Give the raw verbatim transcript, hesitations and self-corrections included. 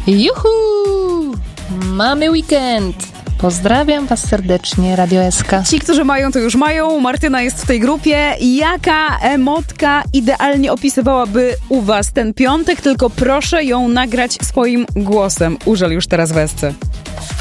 Juhu! Mamy weekend! Pozdrawiam Was serdecznie, Radio S K. Ci, którzy mają, to już mają. Martyna jest w tej grupie. Jaka emotka idealnie opisywałaby u Was ten piątek? Tylko proszę ją nagrać swoim głosem. Użel już teraz w esce.